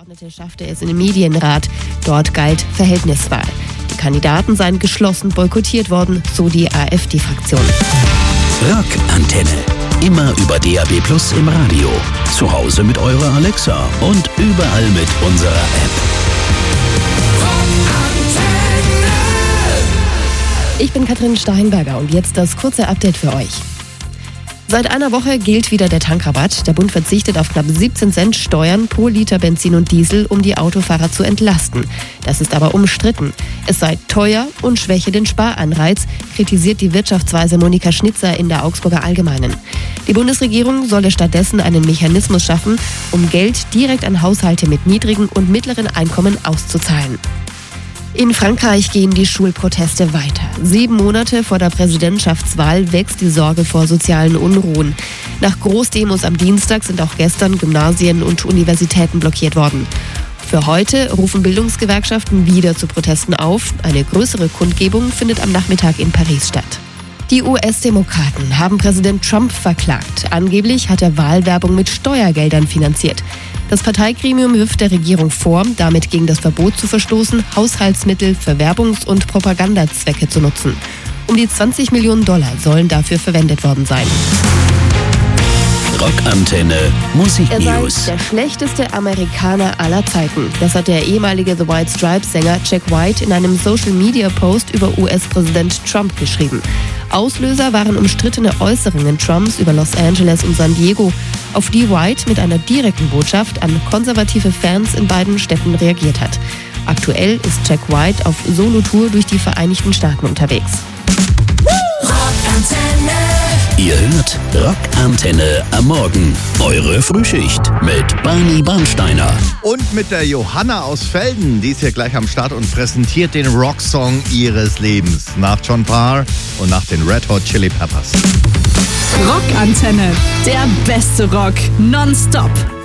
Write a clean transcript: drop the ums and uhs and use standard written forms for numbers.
Abgeordnete schaffte es in den Medienrat. Dort galt Verhältniswahl. Die Kandidaten seien geschlossen boykottiert worden, so die AfD-Fraktion. Rockantenne. Immer über DAB+ im Radio. Zu Hause mit eurer Alexa und überall mit unserer App. Ich bin Katrin Steinberger und jetzt das kurze Update für euch. Seit einer Woche gilt wieder der Tankrabatt. Der Bund verzichtet auf knapp 17 Cent Steuern pro Liter Benzin und Diesel, um die Autofahrer zu entlasten. Das ist aber umstritten. Es sei teuer und schwäche den Sparanreiz, kritisiert die Wirtschaftsweise Monika Schnitzer in der Augsburger Allgemeinen. Die Bundesregierung solle stattdessen einen Mechanismus schaffen, um Geld direkt an Haushalte mit niedrigen und mittleren Einkommen auszuzahlen. In Frankreich gehen die Schulproteste weiter. 7 Monate vor der Präsidentschaftswahl wächst die Sorge vor sozialen Unruhen. Nach Großdemos am Dienstag sind auch gestern Gymnasien und Universitäten blockiert worden. Für heute rufen Bildungsgewerkschaften wieder zu Protesten auf. Eine größere Kundgebung findet am Nachmittag in Paris statt. Die US-Demokraten haben Präsident Trump verklagt. Angeblich hat er Wahlwerbung mit Steuergeldern finanziert. Das Parteigremium wirft der Regierung vor, damit gegen das Verbot zu verstoßen, Haushaltsmittel für Werbungs- und Propagandazwecke zu nutzen. Um die $20 Millionen sollen dafür verwendet worden sein. Rockantenne Musik Er sei News. der schlechteste Amerikaner aller Zeiten. Das hat der ehemalige The White Stripes-Sänger Jack White in einem Social-Media-Post über US-Präsident Trump geschrieben. Auslöser waren umstrittene Äußerungen Trumps über Los Angeles und San Diego, auf die White mit einer direkten Botschaft an konservative Fans in beiden Städten reagiert hat. Aktuell ist Jack White auf Solo-Tour durch die Vereinigten Staaten unterwegs. Ihr hört Rockantenne am Morgen. Eure Frühschicht mit Barney Barnsteiner. Und mit der Johanna aus Velden, die ist hier gleich am Start und präsentiert den Rocksong ihres Lebens. Nach John Parr und nach den Red Hot Chili Peppers. Rockantenne, der beste Rock, nonstop.